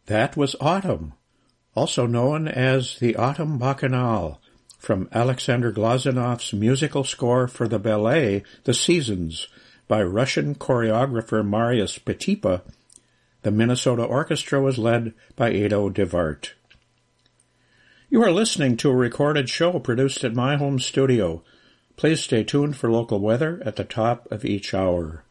That was Autumn, also known as the Autumn Bacchanal, from Alexander Glazunov's musical score for the ballet The Seasons by Russian choreographer Marius Petipa. The Minnesota Orchestra was led by Ado DeVart. You are listening to a recorded show produced at my home studio. Please stay tuned for local weather at the top of each hour.